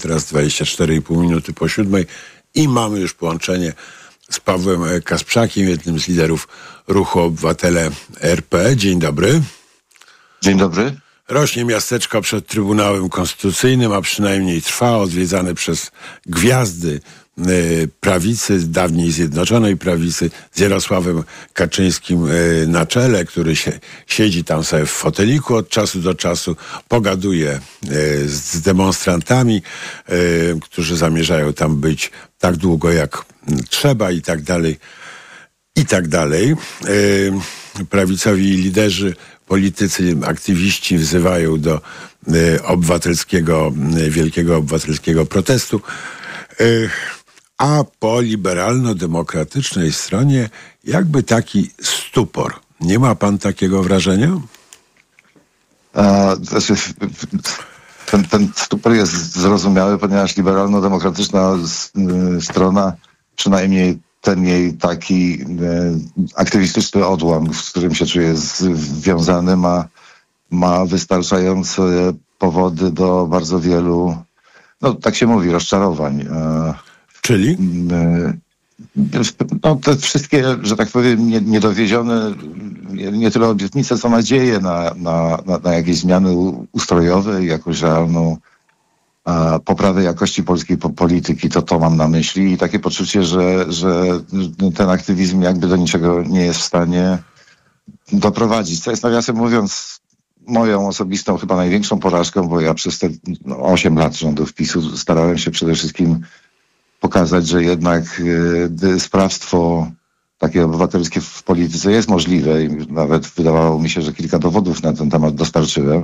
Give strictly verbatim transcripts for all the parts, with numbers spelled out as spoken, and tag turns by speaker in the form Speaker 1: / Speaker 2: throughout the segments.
Speaker 1: Teraz dwadzieścia cztery i pół minuty po siódmej i mamy już połączenie z Pawłem Kasprzakiem, jednym z liderów Ruchu Obywatele R P. Dzień dobry.
Speaker 2: Dzień dobry.
Speaker 1: Rośnie miasteczko przed Trybunałem Konstytucyjnym, a przynajmniej trwa, odwiedzane przez gwiazdy y, prawicy, dawniej Zjednoczonej Prawicy, z Jarosławem Kaczyńskim y, na czele, który się, siedzi tam sobie w foteliku od czasu do czasu, pogaduje y, z demonstrantami, y, którzy zamierzają tam być tak długo jak trzeba i tak dalej, i tak dalej. Y, prawicowi liderzy, politycy, aktywiści wzywają do y, obywatelskiego, y, wielkiego obywatelskiego protestu. Y, a po liberalno-demokratycznej stronie jakby taki stupor. Nie ma pan takiego wrażenia?
Speaker 2: A, znaczy, ten, ten stupor jest zrozumiały, ponieważ liberalno-demokratyczna y, strona, przynajmniej ten jej taki e, aktywistyczny odłam, z którym się czuje związany, ma, ma wystarczające powody do bardzo wielu, no tak się mówi, rozczarowań. E,
Speaker 1: Czyli?
Speaker 2: E, no te wszystkie, że tak powiem, nie, niedowiezione, nie, nie tyle obietnice, co nadzieje na, na, na, na jakieś zmiany ustrojowe, jakąś realną a poprawę jakości polskiej polityki, to to mam na myśli i takie poczucie, że, że ten aktywizm jakby do niczego nie jest w stanie doprowadzić. Co jest, nawiasem mówiąc, moją osobistą chyba największą porażką, bo ja przez te no, osiem lat rządów PiSu starałem się przede wszystkim pokazać, że jednak y, sprawstwo takie obywatelskie w polityce jest możliwe i nawet wydawało mi się, że kilka dowodów na ten temat dostarczyłem.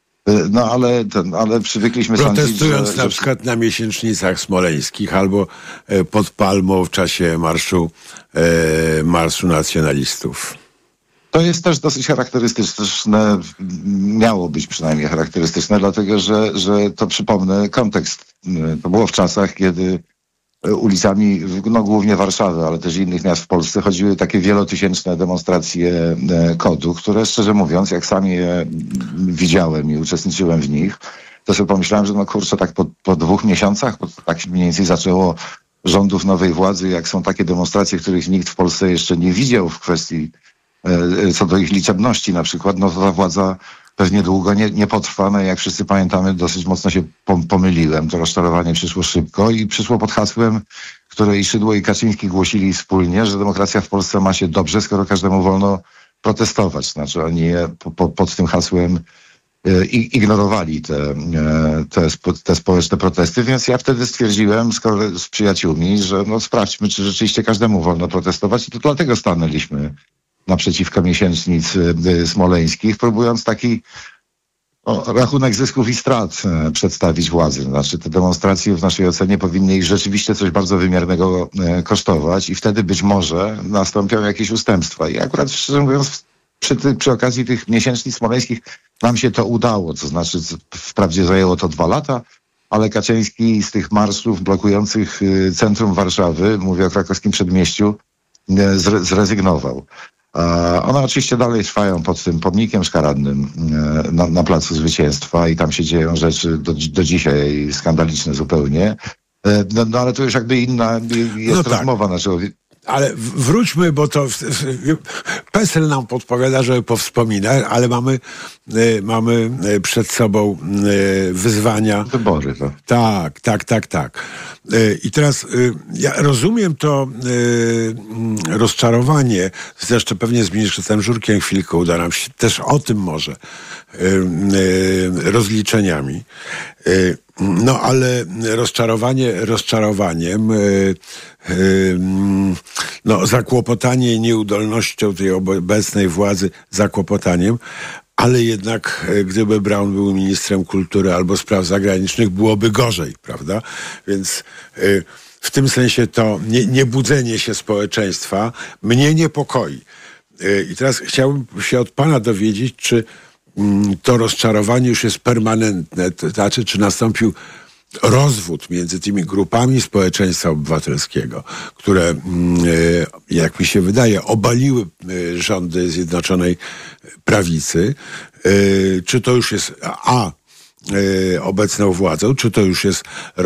Speaker 2: No ale, ten, ale przywykliśmy
Speaker 1: Protestując
Speaker 2: sądzić, że,
Speaker 1: na
Speaker 2: że...
Speaker 1: przykład na miesięcznicach smoleńskich albo e, pod Palmą w czasie marszu, e, marszu nacjonalistów.
Speaker 2: To jest też dosyć charakterystyczne, miało być przynajmniej charakterystyczne, dlatego że, że to przypomnę kontekst. To było w czasach, kiedy ulicami, no głównie Warszawy, ale też innych miast w Polsce chodziły takie wielotysięczne demonstracje kodu, które szczerze mówiąc, jak sam je widziałem i uczestniczyłem w nich, to sobie pomyślałem, że no kurczę, tak po, po dwóch miesiącach, bo tak mniej więcej zaczęło rządów nowej władzy, jak są takie demonstracje, których nikt w Polsce jeszcze nie widział w kwestii e, co do ich liczebności na przykład, no to ta władza pewnie długo nie, nie potrwa, no jak wszyscy pamiętamy, dosyć mocno się pomyliłem. To rozczarowanie przyszło szybko i przyszło pod hasłem, które i Szydło i Kaczyński głosili wspólnie, że demokracja w Polsce ma się dobrze, skoro każdemu wolno protestować. Znaczy oni je po, po, pod tym hasłem e, ignorowali te, e, te, te społeczne protesty, więc ja wtedy stwierdziłem z, z przyjaciółmi, że no sprawdźmy, czy rzeczywiście każdemu wolno protestować i to dlatego stanęliśmy naprzeciwko miesięcznic y, smoleńskich, próbując taki o, rachunek zysków i strat e, przedstawić władzy. Znaczy te demonstracje w naszej ocenie powinny ich rzeczywiście coś bardzo wymiernego e, kosztować i wtedy być może nastąpią jakieś ustępstwa. I akurat szczerze mówiąc przy, ty, przy okazji tych miesięcznic smoleńskich nam się to udało, to znaczy wprawdzie zajęło to dwa lata, ale Kaczyński z tych marszów blokujących y, centrum Warszawy, mówię o krakowskim przedmieściu, y, zre, zrezygnował. One oczywiście dalej trwają pod tym pomnikiem szkaradnym na, na Placu Zwycięstwa i tam się dzieją rzeczy do, do dzisiaj skandaliczne zupełnie. No, no ale to już jakby inna jest
Speaker 1: no tak.
Speaker 2: rozmowa naszego...
Speaker 1: Ale wróćmy, bo to w, w, PESEL nam podpowiada, żeby powspominać, ale mamy, y, mamy przed sobą y, wyzwania.
Speaker 2: Wybory, to.
Speaker 1: Tak, tak, tak, tak. Y, I teraz y, ja rozumiem to y, rozczarowanie, zresztą pewnie z ministrem Żurkiem chwilkę uda nam się też o tym może y, y, rozliczeniami. Y, No ale rozczarowanie rozczarowaniem, yy, yy, no zakłopotanie nieudolnością tej obecnej władzy zakłopotaniem, ale jednak yy, gdyby Braun był ministrem kultury albo spraw zagranicznych, byłoby gorzej, prawda? Więc yy, w tym sensie to nie, niebudzenie się społeczeństwa mnie niepokoi. Yy, I teraz chciałbym się od pana dowiedzieć, czy to rozczarowanie już jest permanentne, to znaczy, czy nastąpił rozwód między tymi grupami społeczeństwa obywatelskiego, które, jak mi się wydaje, obaliły rządy Zjednoczonej Prawicy. Czy to już jest a obecną władzą, czy to już jest